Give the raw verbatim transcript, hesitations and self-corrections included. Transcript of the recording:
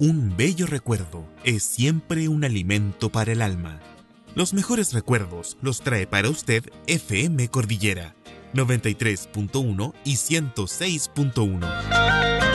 Un bello recuerdo es siempre un alimento para el alma. Los mejores recuerdos los trae para usted F M Cordillera noventa y tres punto uno y ciento seis punto uno.